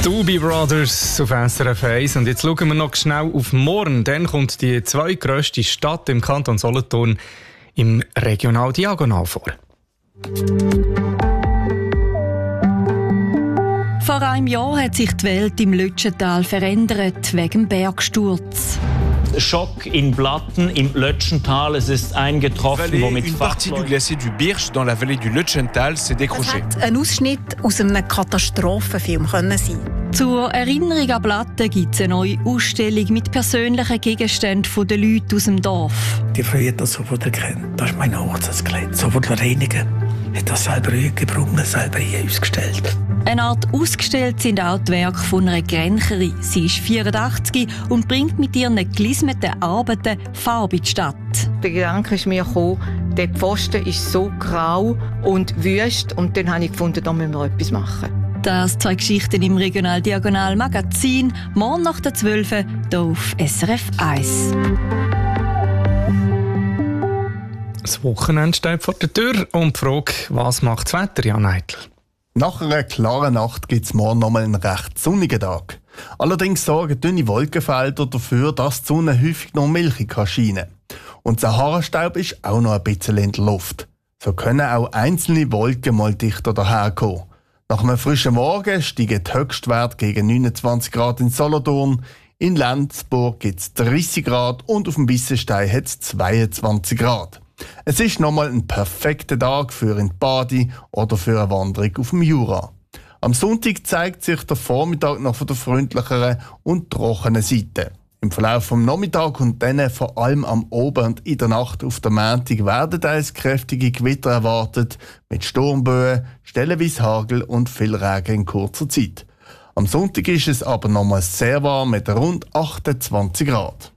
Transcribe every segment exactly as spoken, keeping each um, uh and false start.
Doobie Brothers auf S R F eins. Und jetzt schauen wir noch schnell auf morgen. Dann kommt die zweitgrösste Stadt im Kanton Solothurn im Regional Diagonal vor. Vor einem Jahr hat sich die Welt im Lötschental verändert wegen dem Bergsturz. Schock in Blatten im Lötschental. Es ist eingetroffen, womit Une partie du glacier du Birch dans la vallée du Lötschental s'est décrochée. Das hätte ein Ausschnitt aus einem Katastrophenfilm können sein. Zur Erinnerung an Blatten gibt es eine neue Ausstellung mit persönlichen Gegenständen der Leute aus dem Dorf. Die früher das sofort erkennt. Das ist mein Hochzeitskleid. Sofort reinigen. Hat das selber eingebrungen, selber hier ausgestellt. Eine Art ausgestellt sind auch die Werke von einer Grencherin. Sie ist vierundachtzig und bringt mit ihren gelismeten Arbeiten Farbe in die Stadt. Der Gedanke ist mir gekommen, der Pfosten ist so grau und wüst. Und dann habe ich gefunden, da müssen wir etwas machen. Das zwei Geschichten im Regional Diagonal Magazin. Morgen nach der zwölf Uhr hier auf S R F eins. Das Wochenende steht vor der Tür und die Frage, was macht das Wetter, Jan Eitel? Nach einer klaren Nacht gibt es morgen nochmal einen recht sonnigen Tag. Allerdings sorgen dünne Wolkenfelder dafür, dass die Sonne häufig noch milchig scheinen kann. Und Sahara-Staub ist auch noch ein bisschen in der Luft. So können auch einzelne Wolken mal dichter daherkommen. Nach einem frischen Morgen steigen die Höchstwerte gegen neunundzwanzig Grad in Solothurn. In Lenzburg gibt es dreißig Grad und auf dem Wissenstein hat es zweiundzwanzig Grad. Es ist nochmal ein perfekter Tag für ein Badi oder für eine Wanderung auf dem Jura. Am Sonntag zeigt sich der Vormittag noch von der freundlicheren und trockenen Seite. Im Verlauf des Nachmittags und dann vor allem am Abend und in der Nacht auf der Montag werden teils kräftige Gewitter erwartet, mit Sturmböen, stellenweise Hagel und viel Regen in kurzer Zeit. Am Sonntag ist es aber nochmal sehr warm mit rund achtundzwanzig Grad.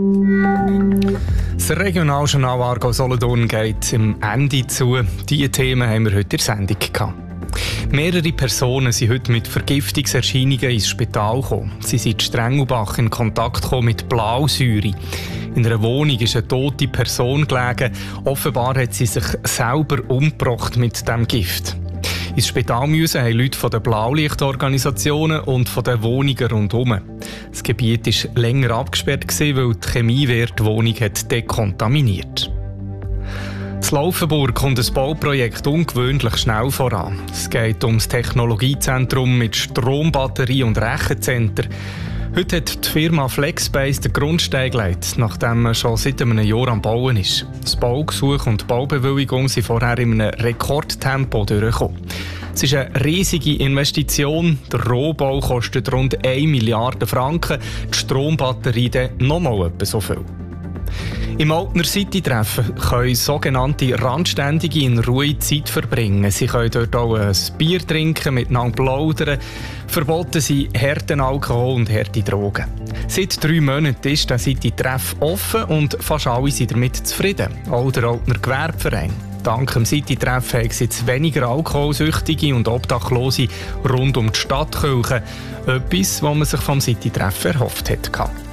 Das Regionaljournal Aargau Solothurn geht im Ende zu. Diese Themen haben wir heute in der Sendung gehabt. Mehrere Personen sind heute mit Vergiftungserscheinungen ins Spital gekommen. Sie sind in Strengelbach in Kontakt gekommen mit Blausäure. In einer Wohnung ist eine tote Person gelegen. Offenbar hat sie sich selber umgebracht mit diesem Gift. Ins Spital müssen haben Leute von den Blaulichtorganisationen und von den Wohnungen rundherum. Das Gebiet war länger abgesperrt, weil die Chemiewehr die Wohnung hat dekontaminiert. In Laufenburg kommt ein Bauprojekt ungewöhnlich schnell voran. Es geht um das Technologiezentrum mit Strombatterie und Rechenzentren. Heute hat die Firma Flexbase den Grundstein gelegt, nachdem man schon seit einem Jahr am Bauen ist. Das Baugesuch und die Baubewilligung sind vorher in einem Rekordtempo durchgekommen. Es ist eine riesige Investition. Der Rohbau kostet rund eine Milliarde Franken, die Strombatterie dann nochmal etwa so viel. Im Altner City-Treffen können sogenannte Randständige in Ruhe Zeit verbringen. Sie können dort auch ein Bier trinken, miteinander plaudern. Verboten sind harten Alkohol und harte Drogen. Seit drei Monaten ist der City-Treff offen und fast alle sind damit zufrieden. Auch der Altner Gewerbeverein. Dank dem City-Treff haben es jetzt weniger Alkoholsüchtige und Obdachlose rund um die Stadtkirche. Etwas, was man sich vom City-Treff erhofft hat.